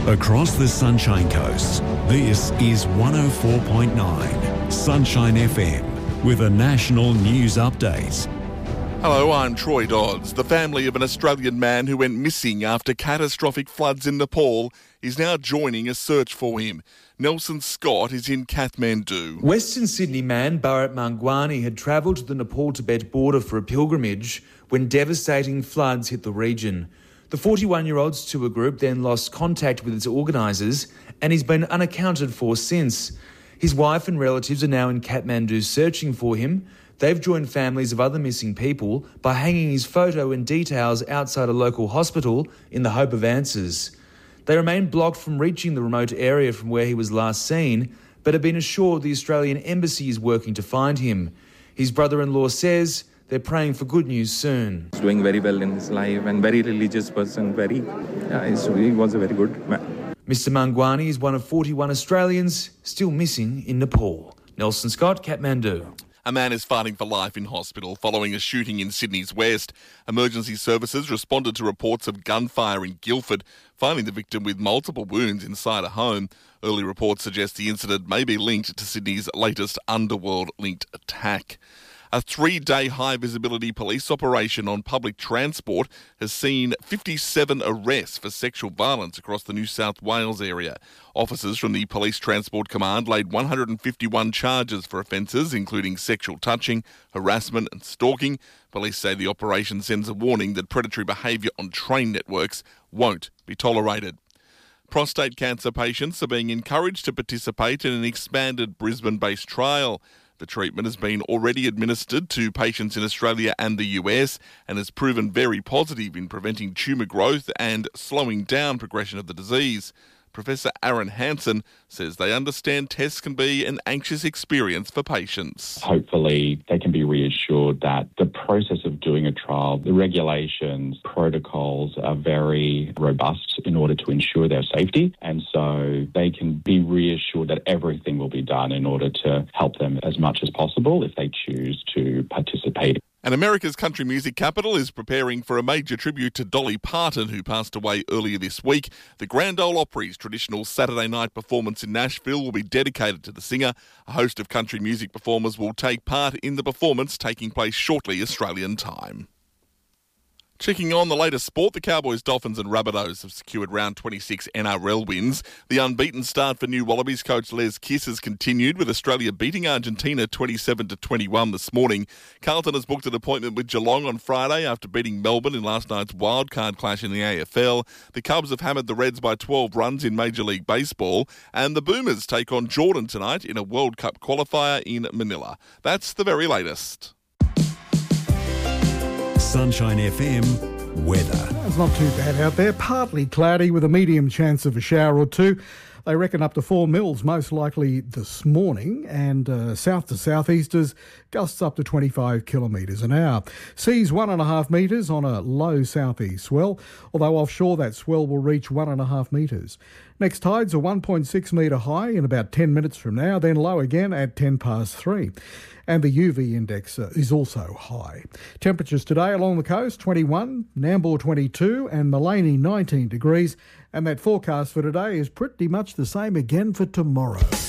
Across the Sunshine Coast, this is 104.9 Sunshine FM with a national news update. Hello, I'm Troy Dodds. The family of an Australian man who went missing after catastrophic floods in Nepal is now joining a search for him. Nelson Scott is in Kathmandu. Western Sydney man Bharat Mangwani had travelled to the Nepal-Tibet border for a pilgrimage when devastating floods hit the region. The 41-year-old's tour group then lost contact with its organisers and he's been unaccounted for since. His wife and relatives are now in Kathmandu searching for him. They've joined families of other missing people by hanging his photo and details outside a local hospital in the hope of answers. They remain blocked from reaching the remote area from where he was last seen, but have been assured the Australian Embassy is working to find him. His brother-in-law says they're praying for good news soon. He's doing very well in his life and very religious person, he was a very good man. Mr Mangwani is one of 41 Australians still missing in Nepal. Nelson Scott, Kathmandu. A man is fighting for life in hospital following a shooting in Sydney's west. Emergency services responded to reports of gunfire in Guildford, finding the victim with multiple wounds inside a home. Early reports suggest the incident may be linked to Sydney's latest underworld-linked attack. A 3-day high-visibility police operation on public transport has seen 57 arrests for sexual violence across the New South Wales area. Officers from the Police Transport Command laid 151 charges for offences, including sexual touching, harassment and stalking. Police say the operation sends a warning that predatory behaviour on train networks won't be tolerated. Prostate cancer patients are being encouraged to participate in an expanded Brisbane-based trial. The treatment has been already administered to patients in Australia and the US and has proven very positive in preventing tumour growth and slowing down progression of the disease. Professor Aaron Hansen says they understand tests can be an anxious experience for patients. Hopefully they can be reassured that the process of doing a trial, the regulations, protocols are very robust in order to ensure their safety, and so they can be reassured that everything will be done in order to help them as much as possible if they choose to participate. And America's country music capital is preparing for a major tribute to Dolly Parton, who passed away earlier this week. The Grand Ole Opry's traditional Saturday night performance in Nashville will be dedicated to the singer. A host of country music performers will take part in the performance, taking place shortly Australian time. Checking on the latest sport, the Cowboys, Dolphins and Rabbitohs have secured round 26 NRL wins. The unbeaten start for new Wallabies coach Les Kiss has continued, with Australia beating Argentina 27-21 this morning. Carlton has booked an appointment with Geelong on Friday after beating Melbourne in last night's wildcard clash in the AFL. The Cubs have hammered the Reds by 12 runs in Major League Baseball, and the Boomers take on Jordan tonight in a World Cup qualifier in Manila. That's the very latest. Sunshine FM weather. It's not too bad out there. Partly cloudy with a medium chance of a shower or two. They reckon up to 4 mils most likely this morning, and south to southeasters, gusts up to 25 kilometres an hour. Seas 1.5 metres on a low southeast swell, although offshore that swell will reach 1.5 metres. Next tides are 1.6 metre high in about 10 minutes from now, then low again at 3:10. And the UV index is also high. Temperatures today along the coast, 21, Nambour 22 and Maleny 19 degrees. And that forecast for today is pretty much the same again for tomorrow.